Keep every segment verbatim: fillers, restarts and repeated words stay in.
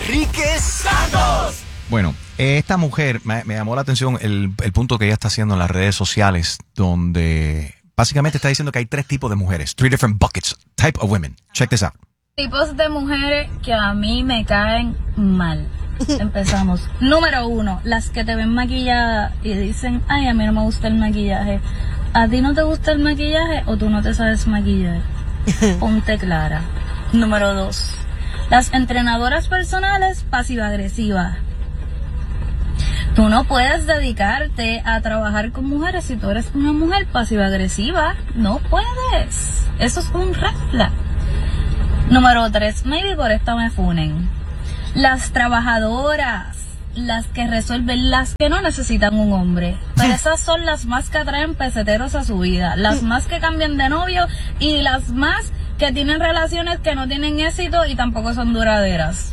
Enrique Santos. Bueno, esta mujer me, me llamó la atención el, el punto que ella está haciendo en las redes sociales, donde básicamente está diciendo que hay tres tipos de mujeres, three different buckets, type of women. Check this out. Tipos de mujeres que a mí me caen mal. Empezamos. Número uno, las que te ven maquillada y dicen, ay, a mí no me gusta el maquillaje. ¿A ti no te gusta el maquillaje o tú no te sabes maquillar? Ponte clara. Número dos, las entrenadoras personales pasivo-agresivas. Tú no puedes dedicarte a trabajar con mujeres si tú eres una mujer pasivo-agresiva. No puedes. Eso es un red flag. Número tres, maybe por esta me funen. Las trabajadoras, las que resuelven, las que no necesitan un hombre. Pero esas son las más que atraen peseteros a su vida. Las más que cambian de novio y las más que tienen relaciones que no tienen éxito y tampoco son duraderas.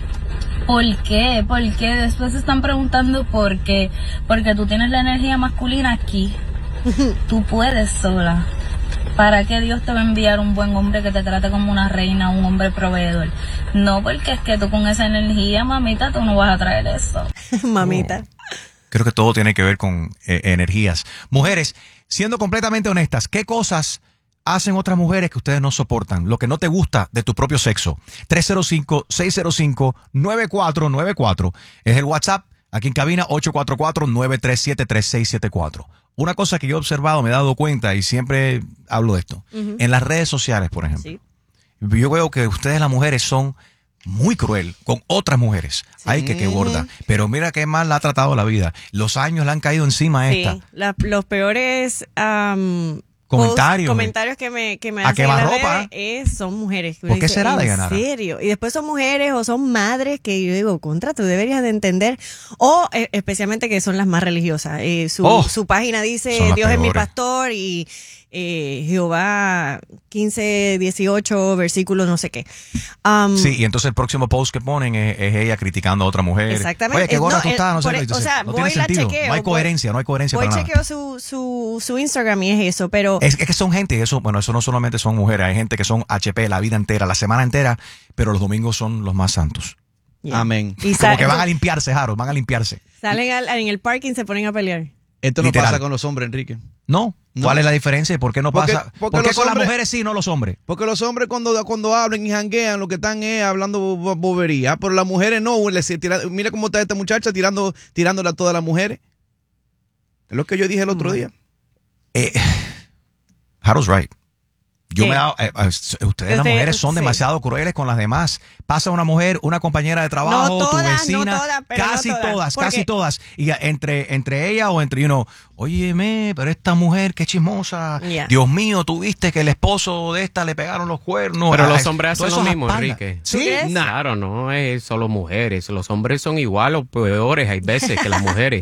¿Por qué? ¿Por qué? Después se están preguntando por qué. Porque tú tienes la energía masculina aquí. Tú puedes sola. ¿Para qué Dios te va a enviar un buen hombre que te trate como una reina, un hombre proveedor? No, porque es que tú con esa energía, mamita, tú no vas a traer eso. Mamita. Oh. Creo que todo tiene que ver con eh, energías. Mujeres, siendo completamente honestas, ¿qué cosas hacen otras mujeres que ustedes no soportan? Lo que no te gusta de tu propio sexo. tres cero cinco, seis cero cinco, nueve cuatro nueve cuatro es el WhatsApp. Aquí en cabina ocho cuatro cuatro, nueve tres siete, tres seis siete cuatro. Una cosa que yo he observado, me he dado cuenta y siempre hablo de esto. Uh-huh. En las redes sociales, por ejemplo. Sí. Yo veo que ustedes las mujeres son muy cruel con otras mujeres. Sí. Ay, que qué gorda. Pero mira qué mal la ha tratado la vida. Los años le han caído encima a esta. Sí, la, los peores... Um... Comentarios. Post, comentarios que me, que me ¿A hacen en las redes es, son mujeres. ¿Por qué dice, será, ¿en Dayanara? serio? Y después son mujeres o son madres que yo digo, contra, tú deberías de entender. O eh, especialmente que son las más religiosas. Eh, su, oh, su página dice, Dios peores. es mi pastor y eh, Jehová quince, dieciocho versículos, no sé qué. Um, sí, y entonces el próximo post que ponen es, es ella criticando a otra mujer. Exactamente. Oye, qué gorda no, tú estás, no sé. El, o sea, no voy tiene sentido. Chequeo, no hay coherencia, voy, no hay coherencia voy para chequeo nada. Su, su, su Instagram y es eso, pero... Es, es que son gente, eso, bueno, eso no solamente son mujeres, hay gente que son H P la vida entera, la semana entera, pero los domingos son los más santos. Yeah. Amén. Y Como que van a limpiarse, Harold, van a limpiarse. Salen al, en el parking y se ponen a pelear. Esto no Literal. pasa con los hombres, Enrique. No. No. ¿Cuál es la diferencia? ¿Por qué no Porque- pasa? porque ¿Por qué los con hombres- las mujeres sí, no los hombres? Porque los hombres cuando, cuando hablan y janguean, lo que están es hablando bo- bobería. Pero las mujeres no. Les tira- mira cómo está esta muchacha tirando, tirándole a todas las mujeres. Es lo que yo dije el otro día. Eh, Harold's right. Yo ¿Qué? me da- eh, eh, ustedes las Usted- mujeres son sí. demasiado crueles con las demás. Pasa una mujer, una compañera de trabajo, No tu todas, vecina, no todas, pero no casi todas. todas, Porque- casi todas. Y entre, entre ella o entre uno, óyeme, pero esta mujer, qué chismosa. Yeah. Dios mío, tú viste que el esposo de esta le pegaron los cuernos. Pero Ay, los hombres todo hacen eso lo es mismo, espalda. Enrique. Sí, crees? nah. Claro, no es solo mujeres. Los hombres son igual o peores, hay veces, que las mujeres.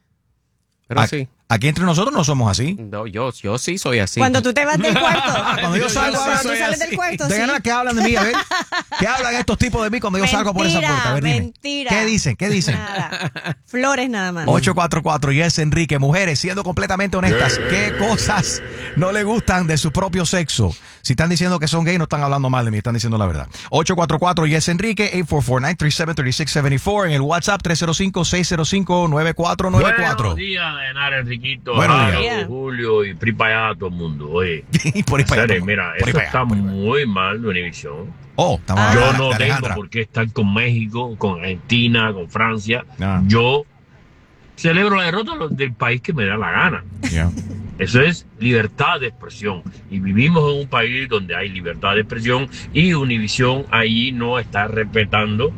Pero A- sí. Aquí entre nosotros no somos así. No, yo, yo sí soy así. Cuando tú te vas del cuarto. Cuando yo salgo, cuando tú soy sales así. del cuarto, De sí. ganas que hablan de mí, a ver. ¿Qué hablan estos tipos de mí cuando yo salgo por esa Mentira, puerta? A ver, dime. mentira. ¿Qué dicen? ¿Qué dicen? Nada. Flores nada más. ocho cuatro cuatro, yes, Enrique. Mujeres, siendo completamente honestas, ¿qué cosas no le gustan de su propio sexo? Si están diciendo que son gay, no están hablando mal de mí, están diciendo la verdad. ocho cuatro cuatro, yes, Enrique, ocho cuatro cuatro, nueve tres siete, tres seis siete cuatro, en el WhatsApp tres cero cinco, seis cero cinco, nueve cuatro nueve cuatro. Buenos días, Dayanara, Enriquito, Buenos Harold, días. Julio y pri para allá todo el mundo. Oye, Y por ahí para allá, serio, por- mira, por ahí eso para allá, está por ahí para allá. muy mal de Univision. Oh, estamos Ah. Yo hablando no de tengo Alejandra. por qué estar con México, con Argentina, con Francia. Ah. Yo celebro la derrota del país que me da la gana. Yeah. Eso es libertad de expresión. Y vivimos en un país donde hay libertad de expresión y Univision ahí no está respetando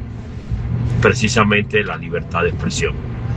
precisamente la libertad de expresión.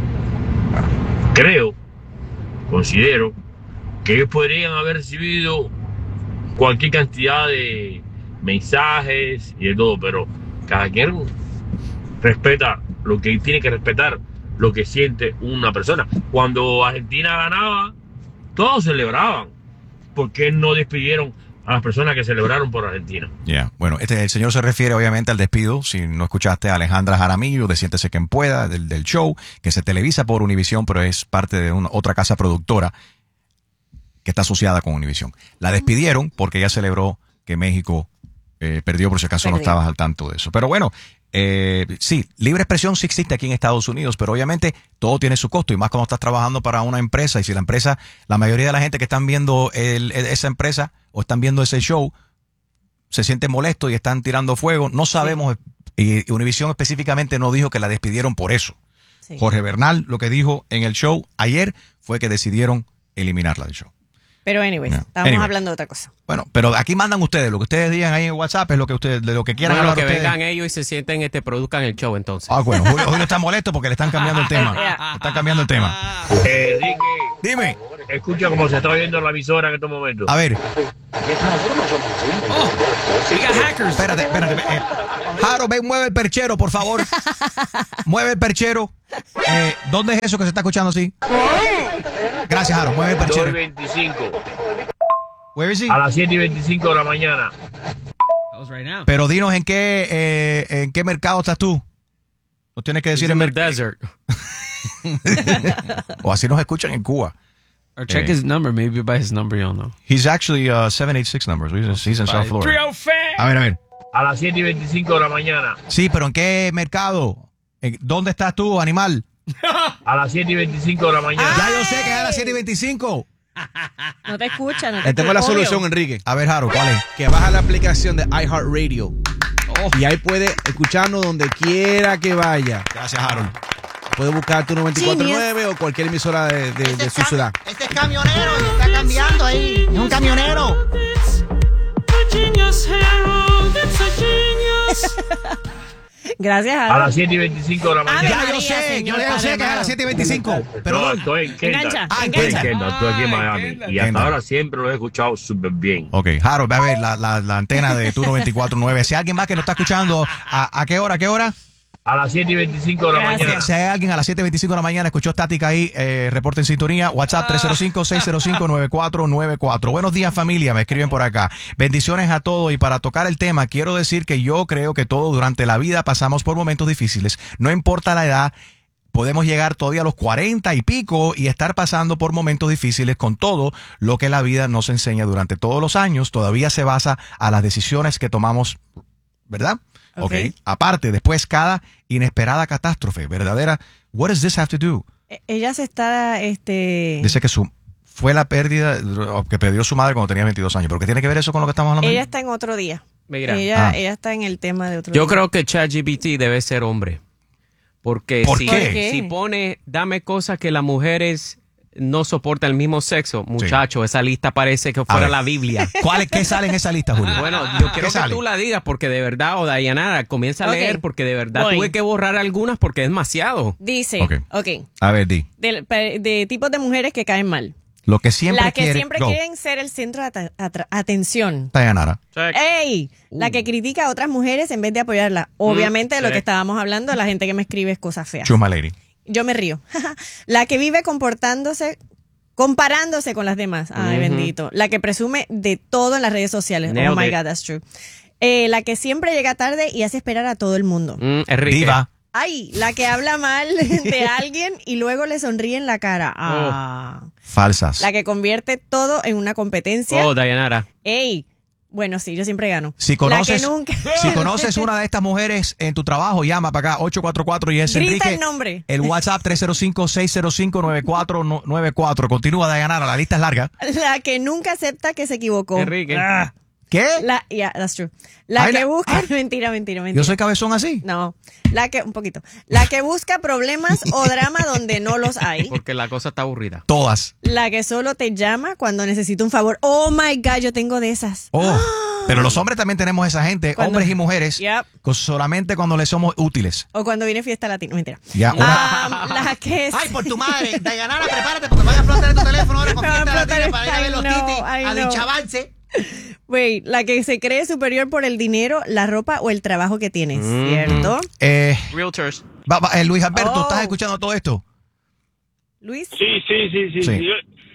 Creo, considero, que ellos podrían haber recibido cualquier cantidad de mensajes y de todo, pero cada quien respeta lo que tiene que respetar, lo que siente una persona. Cuando Argentina ganaba, todos celebraban. ¿Por qué no despidieron a las personas que celebraron por Argentina? Yeah. Bueno, este, el señor se refiere obviamente al despido, si no escuchaste, a Alejandra Jaramillo de Siéntese Quien Pueda, del, del show, que se televisa por Univision, pero es parte de una, otra casa productora que está asociada con Univision. La despidieron porque ella celebró que México eh, perdió, por si acaso no Perdió. estabas al tanto de eso. Pero bueno, Eh, sí, libre expresión sí existe aquí en Estados Unidos, pero obviamente todo tiene su costo y más cuando estás trabajando para una empresa y si la empresa, la mayoría de la gente que están viendo el, esa empresa o están viendo ese show se siente molesto y están tirando fuego, no sabemos, y Univision específicamente no dijo que la despidieron por eso. Sí. Jorge Bernal lo que dijo en el show ayer fue que decidieron eliminarla del show. Pero anyways, No. estábamos Anyway. hablando de otra cosa. Bueno, pero aquí mandan ustedes, lo que ustedes digan ahí en WhatsApp es lo que ustedes, de lo que quieran Bueno, hablar que ustedes. vengan ellos y se sienten, este, produzcan el show entonces. Ah, bueno, Julio, Julio está molesto porque le están cambiando el tema. Le están cambiando el tema. Eh, Enrique, Dime. escucha cómo se está oyendo la emisora en estos momentos. A ver, We got hackers. espérate, espérate. Eh, Jaro, ven, mueve el perchero, por favor. Mueve el perchero. Eh, ¿Dónde es eso que se está escuchando así? Gracias, Jaro. Mueve el dos y perchero. veinticinco. Where is he? A las siete y veinticinco de la mañana. That was right now. Pero dinos en qué, eh, en qué mercado estás tú. No tienes que decir It's en in the mercado. desert. O así nos escuchan en Cuba. Or check Eh. his number. Maybe by his number you'll know. He's actually uh, seven eight six numbers. He's in, he's in South Florida. A ver, a ver. A las siete y veinticinco de la mañana. Sí, pero ¿en qué mercado? ¿En- ¿Dónde estás tú, animal? A las siete y veinticinco de la mañana. Ya yo sé que es a las siete y veinticinco. No te escuchan. No te Le tengo la escuchan. solución, Obvio. Enrique. A ver, Jaro, ¿cuál es? Que baja la aplicación de iHeartRadio. Y ahí puede escucharnos donde quiera que vaya. Gracias, Harold. Puede buscar tu noventa y cuatro punto nueve o cualquier emisora de, de- de su ciudad. Este es camionero y está cambiando ahí. Es un camionero. Gracias, A Harold. las siete y veinticinco de la mañana. Ya María, yo sé, señor, yo ya sé Padre que es a las amado. siete y veinticinco. Pero No, no. estoy en Kendall. Engancha, Ah, Estoy en engancha. Kendall, estoy aquí en Miami. Y hasta Kendall. ahora siempre lo he escuchado súper bien. Ok, Harold, ve a ver la, la, la antena de tu noventa y cuatro punto nueve. Si hay alguien más que nos está escuchando, ¿a, a qué hora? ¿A qué hora? A las siete y veinticinco de la Gracias. mañana. Si hay alguien a las siete y veinticinco de la mañana, escuchó estática ahí, eh, reporte en sintonía, WhatsApp tres cero cinco, seis cero cinco, nueve cuatro nueve cuatro. Buenos días, familia, me escriben por acá. Bendiciones a todos y para tocar el tema, quiero decir que yo creo que todos durante la vida pasamos por momentos difíciles. No importa la edad, podemos llegar todavía a los cuarenta y pico y estar pasando por momentos difíciles con todo lo que la vida nos enseña durante todos los años. Todavía se basa a las decisiones que tomamos, ¿verdad? Ok. Ok. Aparte, después cada inesperada catástrofe, verdadera. What does this have to do? Eh, Ella se está, este... Dice que su fue la pérdida o que perdió su madre cuando tenía veintidós años. ¿Pero qué tiene que ver eso con lo que estamos hablando? Ella está en otro día. Mira, Ella, Ah. ella está en el tema de otro yo día. creo que ChatGPT debe ser hombre. Porque ¿Por si, qué? si pone, dame cosas que las mujeres no soportan el mismo sexo, muchacho, esa lista parece que fuera ver. la Biblia. ¿Cuál es, ¿Qué sale en esa lista, Julio? Bueno, yo quiero ¿Qué que sale? tú la digas porque de verdad, o Dayanara, comienza a Ok. leer porque de verdad Voy. tuve que borrar algunas porque es demasiado. Dice, Ok. ok, A ver, di. de, de tipos de mujeres que caen mal. Lo que siempre Las que quiere. siempre Go. quieren ser el centro de ata- atra- atención. Dayanara. ¡Ey! La que critica a otras mujeres en vez de apoyarla. Obviamente, de lo sí. que estábamos hablando, la gente que me escribe es cosas feas. Chuma lady. Yo me río. La que vive comportándose, comparándose con las demás. Ay, Ujú. bendito. La que presume de todo en las redes sociales. Nailed Oh my it. God, that's true. Eh, la que siempre llega tarde y hace esperar a todo el mundo. Mm, Enrique. Diva. Ay, la que habla mal de alguien y luego le sonríe en la cara. Ah. Falsas. La que convierte todo en una competencia. Oh, Dayanara. Ey, bueno, sí, yo siempre gano. Si conoces, La que nunca... si conoces una de estas mujeres en tu trabajo, llama para acá, ocho cuatro cuatro y es Grita Enrique. el nombre. El WhatsApp tres cero cinco, seis cero cinco, nueve cuatro nueve cuatro. Continúa, Dayanara, la lista es larga. La que nunca acepta que se equivocó. Enrique. ¿Qué? La, yeah, that's true. La Ay, que la- busca... ay. Mentira, mentira, mentira. Yo soy cabezón así. No, la que... Un poquito. La que busca problemas o drama donde no los hay. Porque la cosa está aburrida. Todas. La que solo te llama cuando necesita un favor. Oh, my God, yo tengo de esas. Oh. Pero los hombres también tenemos esa gente, Cuando- hombres y mujeres, Yep. con- solamente cuando les somos útiles. O cuando viene fiesta latina. Mentira. Ya, una- Ah, la que es... Ay, por tu madre. Dayanara, prepárate porque van a explotar tu teléfono ahora con Me va a fiesta explotar latina el- para ir a ver I los know, titis, I a know. dichavarse. Wait, la que se cree superior por el dinero, la ropa o el trabajo que tienes, Mm. ¿cierto? eh, Realtors. va- va- eh, Luis Alberto, Oh. ¿estás escuchando todo esto? Luis. Sí, sí, sí, sí. Sí. sí.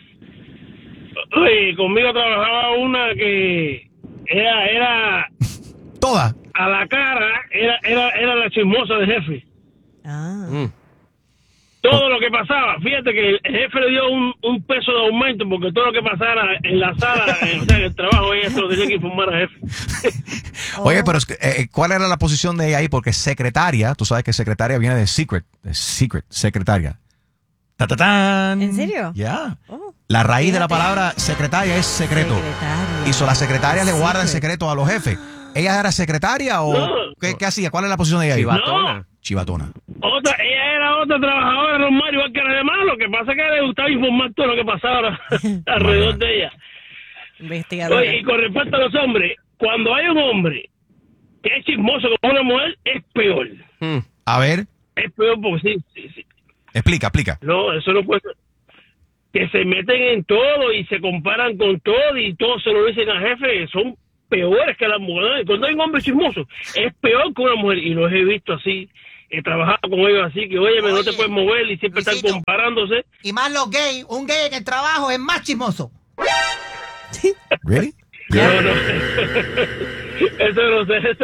Yo- Oye, conmigo trabajaba una que era, era Todas. a la cara, era, era, era la chismosa del jefe. Ah. Mm. Todo lo que pasaba, fíjate que el jefe le dio un, un peso de aumento porque todo lo que pasara en la sala, en, o sea, en el trabajo, ella se lo tenía que informar al jefe. Oye, pero eh, ¿cuál era la posición de ella ahí? Porque secretaria, tú sabes que secretaria viene de secret, de secret, secretaria. Ta, ta, tan. ¿En serio? Ya. Oh, La raíz de la palabra secretaria es secreto. secretaria. Y so, las secretarias le guardan Secret. secreto a los jefes. ¿Ella era secretaria o No. ¿qué, qué hacía? ¿Cuál es la posición de ella ahí? Chivatona. Chivatona. Otra, ella era otra trabajadora normal, igual que la demás. Lo que pasa es que le gustaba informar todo lo que pasaba alrededor de ella. Investigadora. Oye, y con respecto a los hombres, cuando hay un hombre que es chismoso como una mujer, es peor. Hmm. A ver, Es peor porque sí, sí, sí. explica, explica. No, eso no puede ser. Que se meten en todo y se comparan con todo y todos se lo dicen al jefe, son peores que las mujeres. Cuando hay un hombre chismoso, es peor que una mujer. Y los he visto así, he trabajado con ellos así, que oye, no te puedes mover y siempre están Luisito. comparándose. Y más los gays. Un gay en el trabajo es más chismoso. ¿Really? No, no. Eso no sé, eso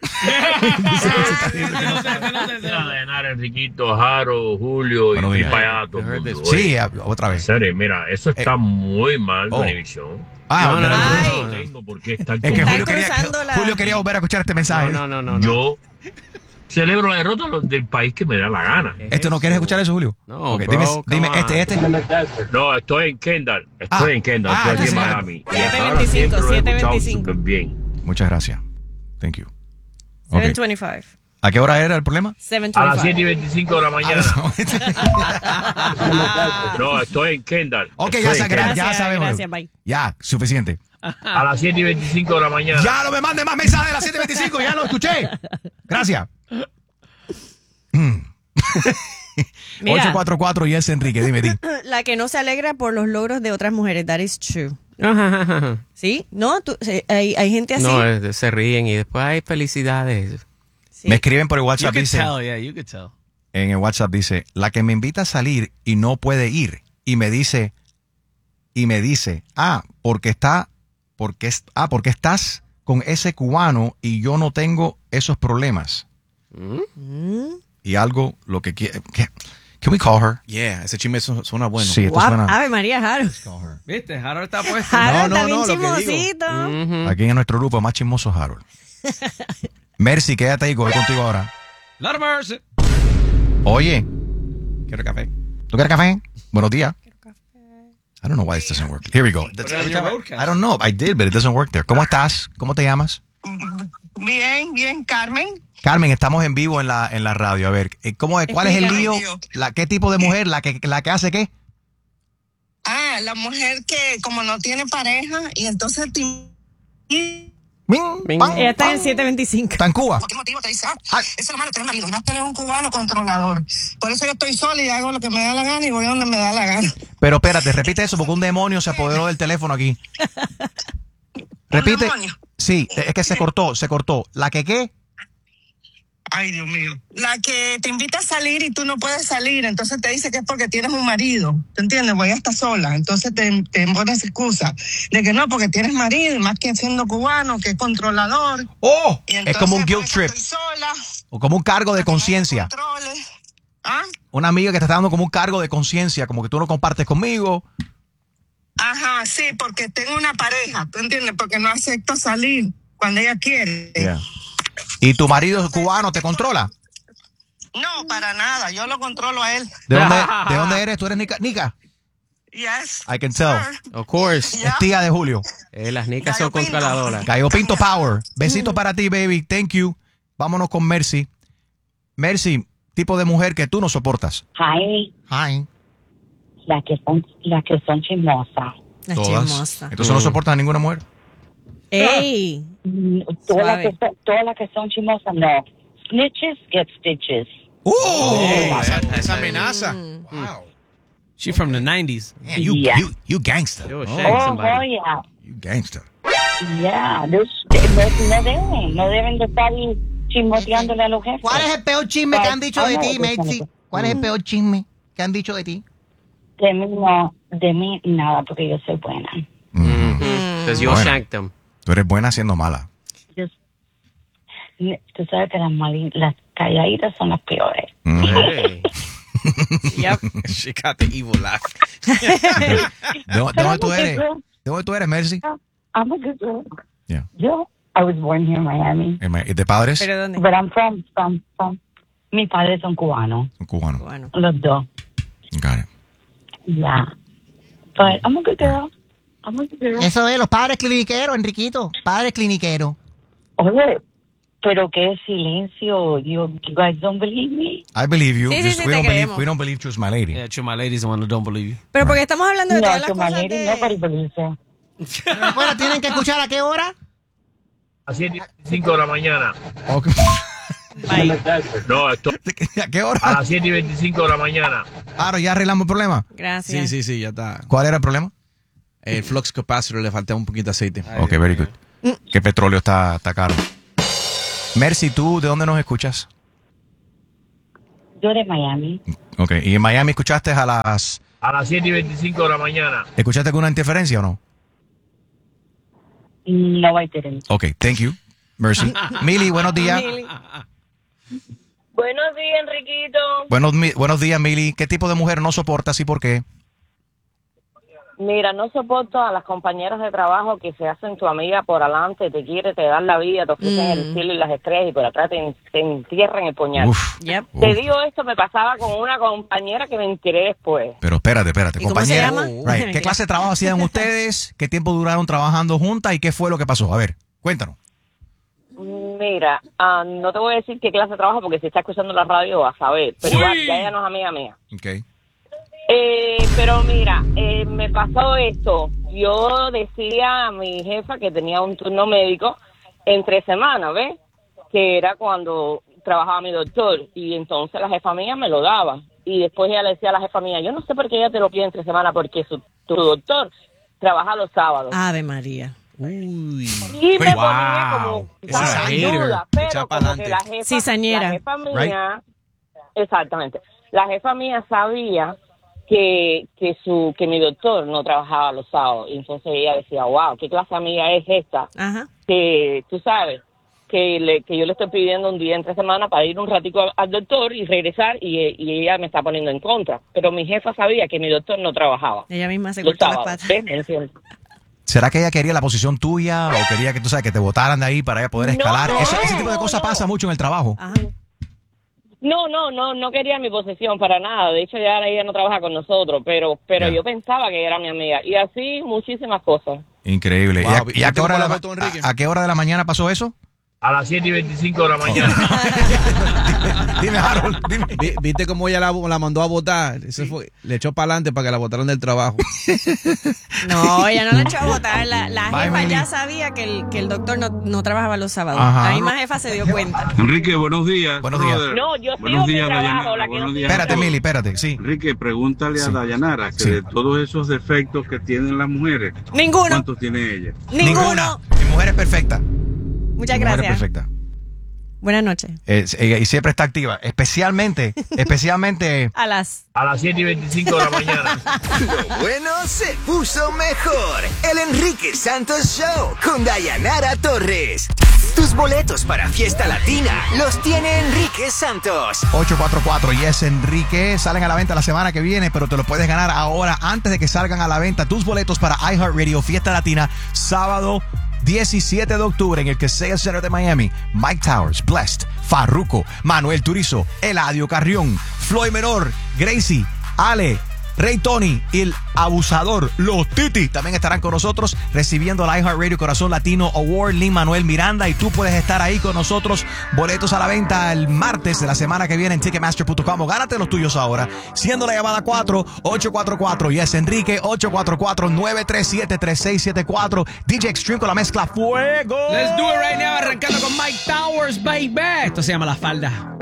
no. Dayanara, Enriquito, Jaro, Julio Buenos y días. para allá todo el mundo. Sí, a- otra En vez. serio, mira, eso está muy mal de oh. Univisión. Ah, No, no, pero- no, No no. tengo por qué estar es que con- Julio quería, cruzando la- Julio quería volver a escuchar este mensaje. No, no, no, no. Yo celebro la derrota del país que me da la gana. ¿Esto no quieres escuchar eso, Julio? No, Ok, bro, dime, come dime on. este, este. No, estoy en Kendall. Estoy Ah. en Kendall. Ah, Estoy aquí en entonces- Miami. Y siete hasta ahora veinticinco, siempre lo he siete escuchado veinticinco. súper bien. Muchas gracias. Thank you. Ok. siete veinticinco. ¿A qué hora era el problema? A las siete y siete veinticinco. veinticinco de la mañana. No, estoy en Kendall. Ok, ya, Estoy sa- en gra- Kendall. ya Gracias, sabemos. gracias, bye. Ya, suficiente. A las siete y veinticinco de la mañana. Ya no me mande más mensajes de las siete veinticinco, ya lo escuché. Gracias. Mm. Mira. ocho cuatro cuatro y es Enrique, dime, di. La que no se alegra por los logros de otras mujeres, that is true. ¿Sí? ¿No? Tú- sí, hay, hay gente así. No, eh, se ríen y después hay felicidades. Sí. Me escriben por el You WhatsApp, could dice, tell, yeah, you could tell. en el WhatsApp dice, la que me invita a salir y no puede ir y me dice, y me dice, ah, porque está, porque es, ah, porque estás con ese cubano y yo no tengo esos problemas. Mm. Y algo, lo que quiere, que- can we call her? Yeah, ese chisme su- suena bueno. Sí, esto Guap- suena. Ave María, Harold. ¿Viste? Harold está puesto. Harold no, está bien no, lo que digo. chismosito. Ujú. Aquí en nuestro grupo más chismoso Harold. Mercy, quédate ahí, voy contigo ahora. Lot of mercy. Oye, Quiero café. ¿tú quieres café? Buenos días. I don't know why this doesn't work. Here we go. That's- on your roadcast. I don't know. I did, but it doesn't work there. ¿Cómo estás? ¿Cómo te llamas? Bien, bien, Carmen. Carmen, estamos en vivo en la, en la radio. A ver, eh, ¿cómo es? ¿Cuál es el lío? Explícame. La, ¿Qué tipo de mujer? ¿La que, la que hace qué? Ah, la mujer que como no tiene pareja y entonces te... ¿Y Bing, Bing. bang, Ella está en bang. el siete veinticinco. ¿Está en Cuba? por qué motivo te dice, ah, eso es lo malo de tener marido, no tener un cubano controlador. Por eso yo estoy sola y hago lo que me da la gana y voy donde me da la gana. Pero espérate, repite eso porque un demonio se apoderó del teléfono aquí. Repite. demonio? Sí, es que se cortó, se cortó. ¿La que qué? Ay, Dios mío. La que te invita a salir y tú no puedes salir, entonces te dice que es porque tienes un marido. ¿Te entiendes? Voy a estar sola. Entonces te, te pones excusa de que no, porque tienes marido, y más que siendo cubano, que es controlador. ¡Oh! Y Es como un entonces, guilt pues, trip. Estoy sola. O como un cargo de conciencia. Controles. ¿Ah? Una amiga que te está dando como un cargo de conciencia, como que tú no compartes conmigo. Ajá, sí, porque tengo una pareja, ¿tú entiendes? Porque no acepto salir cuando ella quiere. ¿Y tu marido cubano te controla? No, para nada, yo lo controlo a él. ¿De dónde, ¿de dónde eres? ¿Tú eres Nica? Nica? Yes. I can tell. sir. Of course. Ya. Es tía de Julio. Eh, las nicas Gallo son Pinto. controladoras. Gallo Pinto Power. Besitos para ti, baby. Thank you. Vámonos con Mercy. Mercy, tipo de mujer que tú no soportas. Hi, Hi. las que son, las que son chismosas. La Todas. chismosa. Entonces no soportas a ninguna mujer. ey. Mm, Todas las Suave. que, son- todas las que son chismosas, no. Snitches get stitches. ¡Uh! esa, esa amenaza. Wow. She from the nineties. Man, you, Yeah. you, you gangster. Yo, Oh, shag Oh, somebody. oh, yeah. you gangster. Yeah. This- no, no deben, no deben de estar chismoteándole a los jefes. ¿Cuál es el peor chisme que han Pues, dicho de ah, ti, no, Mercy? ¿Cuál es el peor chisme que han dicho de ti? De mí no, de mí nada, porque yo soy buena. Because you'll Bueno. shank them. Tú eres buena siendo mala. Yo- tú sabes que las, mali- las calladitas son las peores. Mm. Hey. Yep. She got the evil laugh. ¿De, de dónde tú eres? Pero- ¿De dónde tú eres, Mercy? I'm a good girl. Yeah. Yo I was born here in Miami. En Ma- ¿De padres? ¿Pero dónde? But I'm from, from, from. Mis padres son cubanos. Un cubano. Cubano. Los dos. Got it. Yeah. But I'm a good girl. I'm a good girl. Eso es, los padres cliniqueros, Enriquito. Padres cliniqueros. Oye, pero qué silencio. You, you guys don't believe me? I believe you. Sí, sí, Just- sí, we, te don't believe, creemos. we don't believe Choose My Lady. Yeah, true, my lady's the one who don't believe you. Pero porque estamos hablando de No, todas las to my cosas lady, nobody de... believes her. Bueno, tienen que escuchar a qué hora. A las siete y veinticinco de la mañana. Ok. No, esto. ¿A qué hora? A las siete y veinticinco de la mañana. Ahora ya arreglamos el problema. Gracias. Sí, sí, sí, ya está. ¿Cuál era el problema? El flux capacitor le falta un poquito de aceite. Ok, very good. Que petróleo está, está caro. Mercy, ¿tú de dónde nos escuchas? Yo de Miami. Ok, y en Miami escuchaste a las... A las siete y veinticinco de la mañana. ¿Escuchaste alguna interferencia o no? No, I didn't. Ok, thank you, Mercy. Mili, buenos días. Mili. Buenos días, Enriquito. Buenos, mi- buenos días, Mili. ¿Qué tipo de mujer no soportas y por qué? Mira, no soporto a las compañeras de trabajo que se hacen tu amiga por adelante, te quiere, te dan la vida, te ofrecen Mm. el cielo y las estrellas y por atrás te, te entierran el puñal. Uf, Yep. Te uf. digo esto, me pasaba con una compañera que me enteré después. Pero espérate, espérate, ¿Y cómo se compañera. llama? Right. ¿Qué clase de trabajo hacían ustedes? ¿Qué tiempo duraron trabajando juntas y qué fue lo que pasó? A ver, cuéntanos. Mira, ah, no te voy a decir qué clase de trabajo porque si está escuchando la radio vas a saber, pero ya, Uy. ya ella no es amiga mía. Ok. Eh, pero mira, eh, me pasó esto. Yo decía a mi jefa que tenía un turno médico entre semanas, ¿ves? Que era cuando trabajaba mi doctor. Y entonces la jefa mía me lo daba. Y después ella le decía a la jefa mía, yo no sé por qué ella te lo pide entre semanas, porque su, tu doctor trabaja los sábados. Ave María. Uy. Y me Wow. ponía como, Esa ¿sabes? hater. duda, pero Echa como pa'lante. que la jefa, Cizañera. la jefa mía, exactamente, la jefa mía sabía que que su que mi doctor no trabajaba los sábados, y entonces ella decía, wow, qué clase de amiga es esta, Ajá. que tú sabes, que le que yo le estoy pidiendo un día entre semana para ir un ratico al, al doctor y regresar, y, y ella me está poniendo en contra, pero mi jefa sabía que mi doctor no trabajaba Ella misma se los cortó las sábados, patas. ¿ves? Es cierto. ¿Será que ella quería la posición tuya o quería que tú sabes que te botaran de ahí para ella poder No, escalar? no, Eso- ese tipo de no, cosas no. pasa mucho en el trabajo. Ajá. No, no, no, no quería mi posesión para nada. De hecho, ya ella no trabaja con nosotros, pero pero Ya. yo pensaba que era mi amiga. Y así muchísimas cosas. Increíble. Wow, ¿Y, a, y a ¿viste qué hora cómo de la la, votó Enrique? a- a qué hora de la mañana pasó eso? A las siete y veinticinco de la mañana. Dime, Harold, dime. Vi- ¿Viste cómo ella la, la mandó a votar? Eso fue, le echó para adelante para que la votaran del trabajo. No, ella no la echó a votar. La, la Bye, jefa Mili. ya sabía que el, que el doctor no, no trabajaba los sábados. Ajá. La misma jefa se dio cuenta. Enrique, buenos días. Buenos días. brother. No, yo sigo Buenos mi días, trabajo, Dayanara. la que Buenos no días. Espérate, Mili, espérate, sí. Enrique, pregúntale Sí. a Dayanara que Sí. de todos esos defectos que tienen las mujeres, Ninguno. ¿cuántos tiene ella? Ninguno. Mi mujer es perfecta. Muchas Mi mujer es gracias. perfecta. Buenas noches. Eh, ella- y siempre está activa. Especialmente, especialmente... A las... A las siete y veinticinco de la mañana. Lo bueno se puso mejor. El Enrique Santos Show con Dayanara Torres. Tus boletos para Fiesta Latina los tiene Enrique Santos. ocho cuatro cuatro, yes, Enrique. Salen a la venta la semana que viene, pero te lo puedes ganar ahora antes de que salgan a la venta tus boletos para iHeartRadio Fiesta Latina, sábado diecisiete de octubre en el Kaseya Center de Miami. Mike Towers, Blessed, Farruko, Manuel Turizo, Eladio Carrión, Floyd Menor, Gracie, Ale, Rey Tony y el abusador, los Titi, también estarán con nosotros recibiendo el iHeartRadio Corazón Latino Award, Lin Manuel Miranda, y tú puedes estar ahí con nosotros. Boletos a la venta el martes de la semana que viene en Ticketmaster punto com. Gánate los tuyos ahora, siendo la llamada cuatro ocho cuatro cuatro, yes, Enrique, ocho cuatro cuatro, nueve tres siete, tres seis siete cuatro. D J Extreme con la mezcla Fuego. Let's do it right now, arrancando con Mike Towers, baby. Esto se llama La Falda.